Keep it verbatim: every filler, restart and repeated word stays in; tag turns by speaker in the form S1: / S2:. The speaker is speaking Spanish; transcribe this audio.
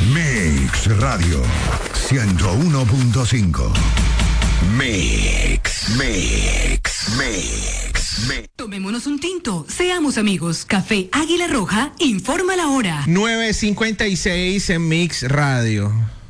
S1: Mix Radio ciento uno punto cinco. Mix, Mix, Mix, Mix.
S2: Tomémonos un tinto, seamos amigos. Café Águila Roja informa la hora.
S3: nueve cincuenta y seis en Mix Radio.